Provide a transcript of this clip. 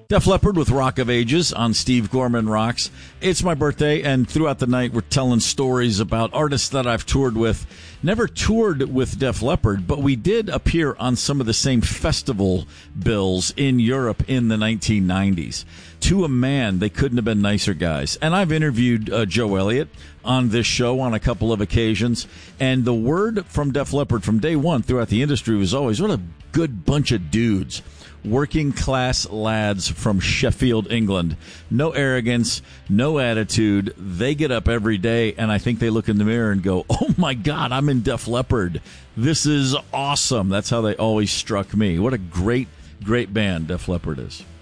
Def Leppard with Rock of Ages on Steve Gorman Rocks. It's my birthday, and throughout the night we're telling stories about artists that I've toured with. Never toured with Def Leppard, but we did appear on some of the same festival bills in Europe in the 1990s. To a man, they couldn't have been nicer guys. And I've interviewed Joe Elliott on this show on a couple of occasions, and the word from Def Leppard from day one throughout the industry was always, what a good bunch of dudes. Working class lads from Sheffield, England. No arrogance, no attitude. They get up every day, and I think they look in the mirror and go, oh my God, I'm in Def Leppard. This is awesome. That's how they always struck me. What a great, great band Def Leppard is.